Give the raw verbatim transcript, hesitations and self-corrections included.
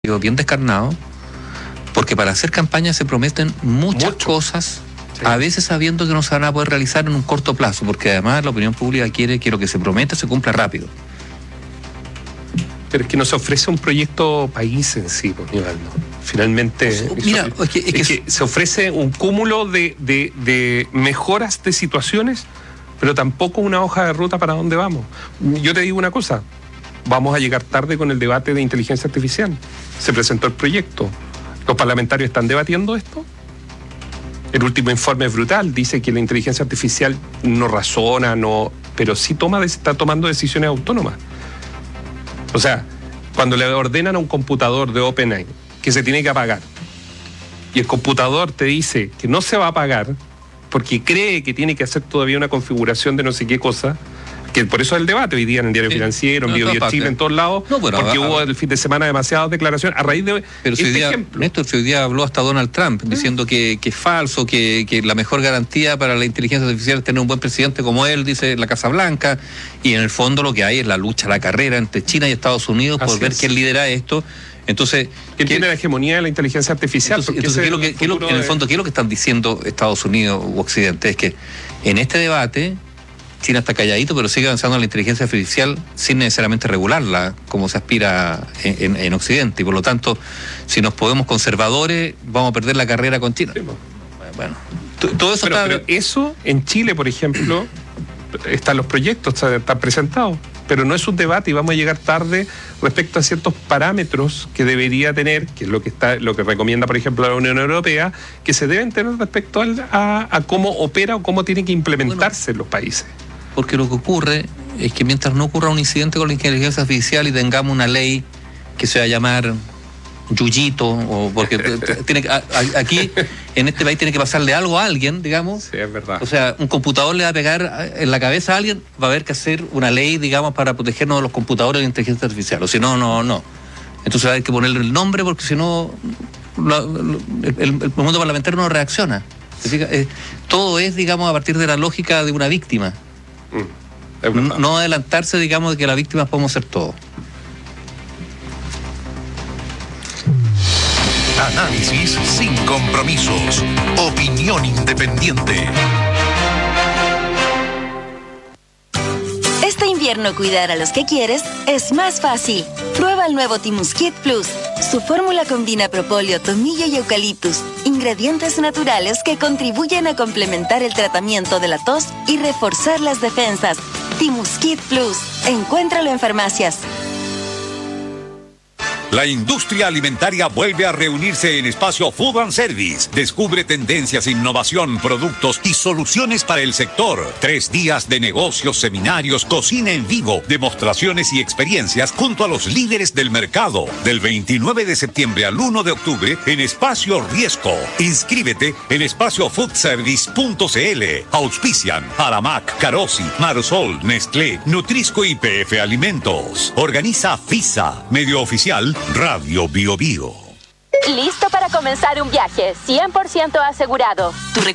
bien descarnado, porque para hacer campaña se prometen muchas Mucho. cosas, Sí. a veces sabiendo que no se van a poder realizar en un corto plazo, porque además la opinión pública quiere que lo que se prometa se cumpla rápido. Pero es que nos ofrece un proyecto país en sí, pues, Nivaldo. Finalmente, O sea, mira, eso- es que- es es que- que se ofrece un cúmulo de, de, de mejoras de situaciones, pero tampoco una hoja de ruta para dónde vamos. Yo te digo una cosa, vamos a llegar tarde con el debate de inteligencia artificial. Se presentó el proyecto. ¿Los parlamentarios están debatiendo esto? El último informe es brutal, dice que la inteligencia artificial no razona, no, pero sí toma, está tomando decisiones autónomas. O sea, cuando le ordenan a un computador de OpenAI que se tiene que apagar y el computador te dice que no se va a apagar porque cree que tiene que hacer todavía una configuración de no sé qué cosa, que por eso es el debate hoy día en el Diario Sí, Financiero, en en Bio todas Bio partes. Chile, en todos lados, No, bueno, porque a- hubo a- el fin de semana demasiadas declaraciones a raíz de Pero si hoy este día, ejemplo. Néstor, si hoy día habló hasta Donald Trump, diciendo que, que es falso, que, que la mejor garantía para la inteligencia artificial es tener un buen presidente como él, dice la Casa Blanca, y en el fondo lo que hay es la lucha, la carrera entre China y Estados Unidos por Así ver es. quién lidera esto. Entonces, ¿Quién ¿qué- tiene la hegemonía de la inteligencia artificial? Entonces, Porque entonces, ese ¿qué es lo el que- qué es lo- futuro en el de- fondo, ¿qué es lo que están diciendo Estados Unidos u Occidente? Es que en este debate China está calladito, pero sigue avanzando en la inteligencia artificial sin necesariamente regularla, como se aspira en, en- en Occidente. Y por lo tanto, si nos podemos conservadores, vamos a perder la carrera con China. Sí, pues. Bueno, t- todo eso Pero, está... pero eso en Chile, por ejemplo, están los proyectos, está- están presentados, pero no es un debate y vamos a llegar tarde respecto a ciertos parámetros que debería tener, que es lo que está, lo que recomienda, por ejemplo, la Unión Europea, que se deben tener respecto al- a, a cómo opera o cómo tienen que implementarse en los países. Porque lo que ocurre es que mientras no ocurra un incidente con la inteligencia artificial y tengamos una ley que se va a llamar Yuyito, o porque t- t- tiene que- a- a- aquí en este país tiene que pasarle algo a alguien, digamos. Sí, es verdad. O sea, un computador le va a pegar en la cabeza a alguien, va a haber que hacer una ley, digamos, para protegernos de los computadores de la inteligencia artificial. O si no, no, no. Entonces va a haber que ponerle el nombre porque si no, la- la- el, el mundo parlamentario no reacciona. ¿Se fija? Eh, todo es, digamos, a partir de la lógica de una víctima. Mm, es verdad. No adelantarse, digamos, de que las víctimas podemos ser todos. Análisis sin compromisos. Opinión independiente. Este invierno cuidar a los que quieres es más fácil. Prueba el nuevo Timuskit Plus. Su fórmula combina propóleo, tomillo y eucaliptus, ingredientes naturales que contribuyen a complementar el tratamiento de la tos y reforzar las defensas. Timuskit Plus. Encuéntralo en farmacias. La industria alimentaria vuelve a reunirse en Espacio Food and Service. Descubre tendencias, innovación, productos y soluciones para el sector. Tres días de negocios, seminarios, cocina en vivo, demostraciones y experiencias junto a los líderes del mercado. Del veintinueve de septiembre al uno de octubre en Espacio Riesco. Inscríbete en espacio food service punto c l. Auspician Aramac, Carosi, Marsol, Nestlé, Nutrisco y P F Alimentos. Organiza FISA, medio oficial Radio Bio Bio. Listo para comenzar un viaje, cien por ciento asegurado. Tu